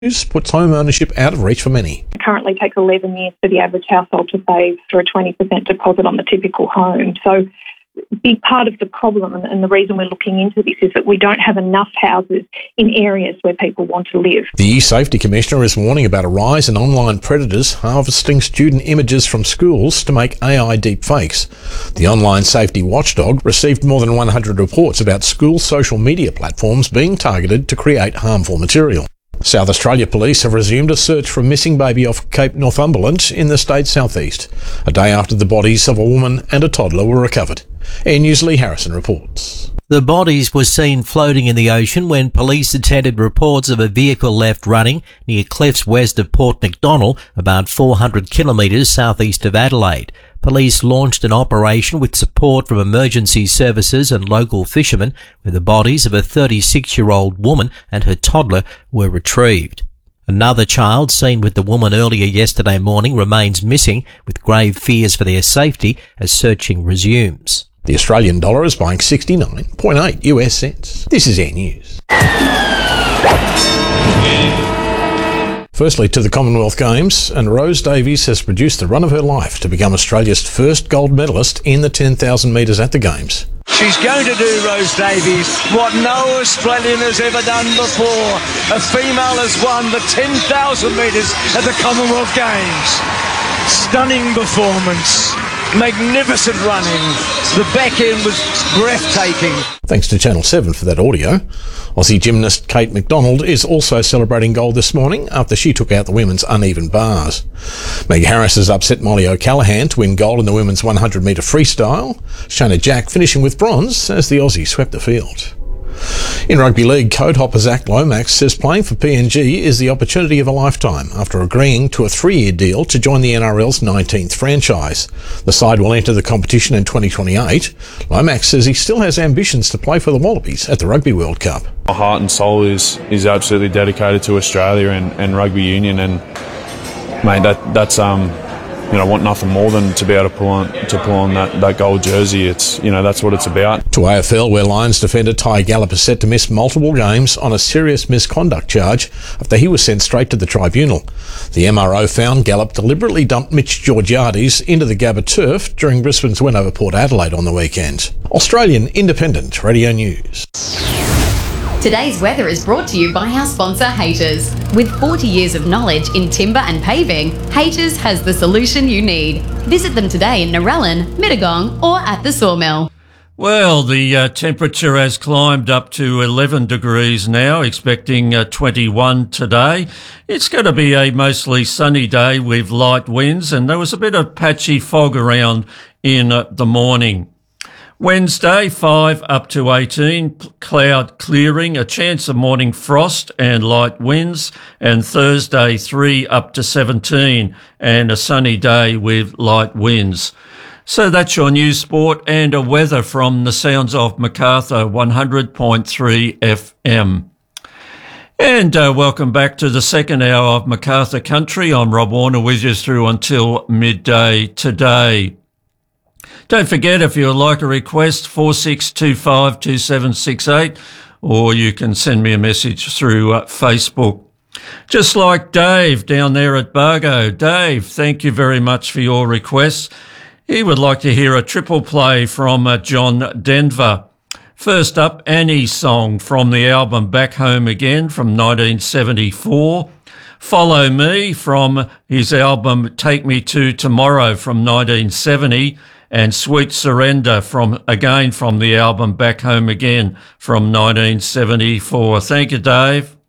puts home ownership out of reach for many. It currently takes 11 years for the average household to save for a 20% deposit on the typical home. So a big part of the problem and the reason we're looking into this is that we don't have enough houses in areas where people want to live. The eSafety Commissioner is warning about a rise in online predators harvesting student images from schools to make AI deepfakes. The online safety watchdog received more than 100 reports about school social media platforms being targeted to create harmful material. South Australia Police have resumed a search for a missing baby off Cape Northumberland in the state's southeast, a day after the bodies of a woman and a toddler were recovered. Air News' Lee Harrison reports. The bodies were seen floating in the ocean when police attended reports of a vehicle left running near cliffs west of Port Macdonnell, about 400 kilometres southeast of Adelaide. Police launched an operation with support from emergency services and local fishermen, where the bodies of a 36-year-old woman and her toddler were retrieved. Another child seen with the woman earlier yesterday morning remains missing, with grave fears for their safety as searching resumes. The Australian dollar is buying 69.8 US cents. This is Air News. Firstly, to the Commonwealth Games, and Rose Davies has produced the run of her life to become Australia's first gold medalist in the 10,000 metres at the Games. She's going to do, Rose Davies, what no Australian has ever done before. A female has won the 10,000 metres at the Commonwealth Games. Stunning performance. Magnificent running. The back end was breathtaking. Thanks to Channel 7 for that audio. Aussie gymnast Kate McDonald is also celebrating gold this morning after she took out the women's uneven bars. Meg Harris has upset Molly O'Callaghan to win gold in the women's 100-metre freestyle. Shana Jack finishing with bronze as the Aussie swept the field. In rugby league, code hopper Zach Lomax says playing for PNG is the opportunity of a lifetime after agreeing to a 3-year deal to join the NRL's 19th franchise. The side will enter the competition in 2028. Lomax says he still has ambitions to play for the Wallabies at the Rugby World Cup. My heart and soul is absolutely dedicated to Australia and rugby union, and mate, that's I want nothing more than to be able to pull on that gold jersey. It's that's what it's about. To AFL, where Lions defender Ty Gallup is set to miss multiple games on a serious misconduct charge after he was sent straight to the tribunal. The MRO found Gallup deliberately dumped Mitch Georgiades into the Gabba turf during Brisbane's win over Port Adelaide on the weekend. Australian Independent Radio News. Today's weather is brought to you by our sponsor, Haters. With 40 years of knowledge in timber and paving, Haters has the solution you need. Visit them today in Narellan, Mittagong or at the Sawmill. Well, the temperature has climbed up to 11 degrees now, expecting 21 today. It's going to be a mostly sunny day with light winds, and there was a bit of patchy fog around in the morning. Wednesday, 5 up to 18, cloud clearing, a chance of morning frost and light winds, and Thursday, 3 up to 17, and a sunny day with light winds. So that's your news, sport and weather from the sounds of Macarthur 100.3 FM. And welcome back to the second hour of Macarthur Country. I'm Rob Warner with you through until midday today. Don't forget, if you would like a request, 46252768, or you can send me a message through Facebook. Just like Dave down there at Bargo. Dave, thank you very much for your requests. He would like to hear a triple play from John Denver. First up, Annie's song from the album Back Home Again from 1974. Follow Me from his album Take Me to Tomorrow from 1970. And Sweet Surrender from the album Back Home Again from 1974. Thank you, Dave.